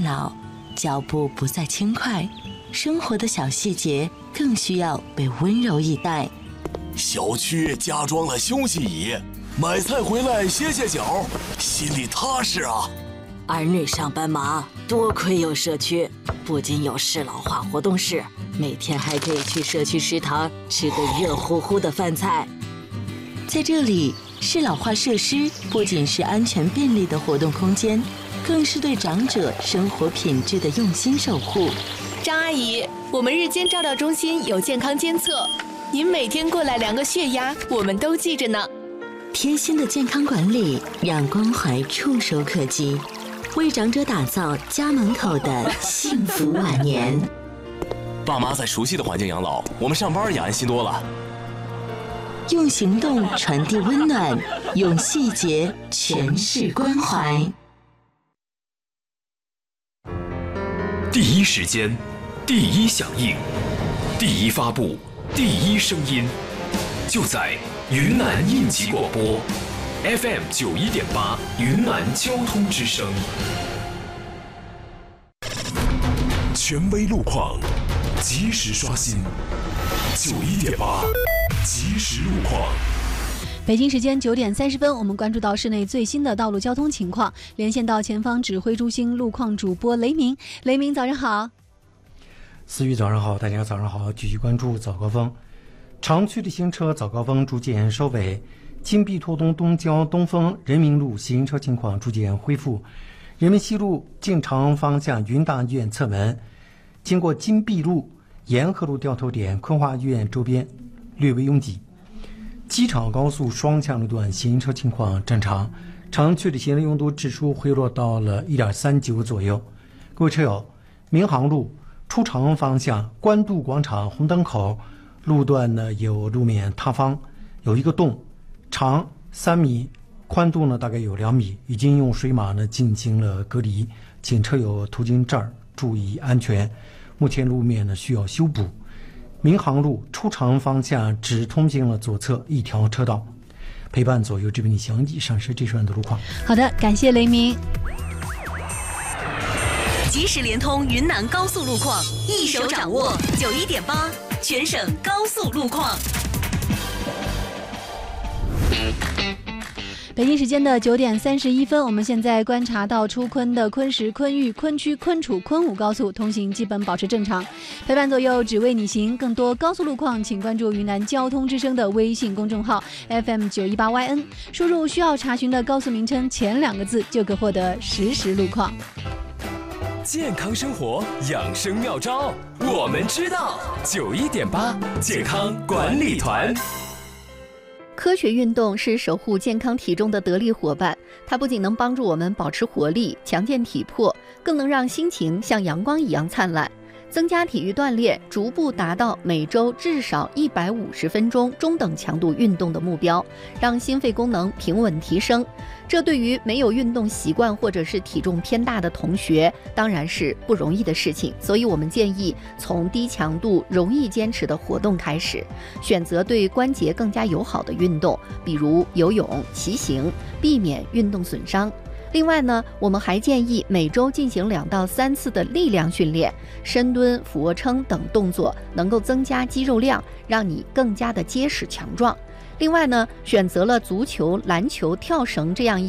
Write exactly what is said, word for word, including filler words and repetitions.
老，脚步不再轻快，生活的小细节更需要被温柔以待。 小区加装了休息椅，买菜回来歇歇脚，心里踏实啊。 儿女上班忙，多亏有社区，不仅有适老化活动室，每天还可以去社区食堂吃个热乎乎的饭菜。 在这里，适老化设施不仅是安全便利的活动空间，更是对长者生活品质的用心守护。 张阿姨，我们日间照料中心有健康监测，您每天过来量个血压，我们都记着呢。 贴心的健康管理，让关怀触手可及，为长者打造家门口的幸福晚年。 爸妈在熟悉的环境养老，我们上班也安心多了。 用行动传递温暖，用细节诠释关怀。 第一时间，第一响应，第一发布，第一声音，就在云南应急广播 F M 九一点八云南交通之声。权威路况，及时刷新。九一点八，即时路况。 北京时间九点三十分，我们关注到市内最新的道路交通情况，连线到前方指挥中心路况主播雷鸣。雷鸣，早上好。 思雨，早上好，大家早上好。继续关注早高峰，长驱的行车早高峰逐渐收尾，金碧拓东东郊东风人民路行车情况逐渐恢复。人民西路进长方向云大医院侧门，经过金碧路、沿河路掉头点昆华医院周边略微拥挤。机场高速双向路段行车情况正常，长驱的行人拥堵指数回落到了 一点三九 左右。各位车友，民航路出长方向官渡广场红灯口路段呢有路面塌方，有一个洞，长三米，宽度呢大概有两米，已经用水马呢进行了隔离，请车友途经这儿注意安全。目前路面呢需要修补。民航路出长方向只通行了左侧一条车道。陪伴左右这边的详以上是这段的路况。 好的，感谢雷鸣。 即时联通云南高速路况，一手掌握九一点八全省高速路况。 北京时间的九点三十一分，我们现在观察到出昆的昆石、昆玉、昆曲、昆楚、昆武高速通行基本保持正常。陪伴左右，只为你行。更多高速路况，请关注云南交通之声的微信公众号 F M 九一八 Y N， 输入需要查询的高速名称前两个字，就可获得实时路况。 健康生活养生妙招，我们知道。九一点八健康管理团。 科学运动是守护健康体重的得力伙伴，它不仅能帮助我们保持活力、强健体魄，更能让心情像阳光一样灿烂。增加体育锻炼，逐步达到每周至少一百五十分钟中等强度运动的目标，让心肺功能平稳提升。这对于没有运动习惯或者是体重偏大的同学，当然是不容易的事情。所以我们建议从低强度、容易坚持的活动开始，选择对关节更加友好的运动，比如游泳、骑行，避免运动损伤。另外呢，我们还建议每周进行两到三次的力量训练，深蹲、俯卧撑等动作能够增加肌肉量，让你更加的结实强壮。另外呢，选择了足球、篮球、跳绳这样一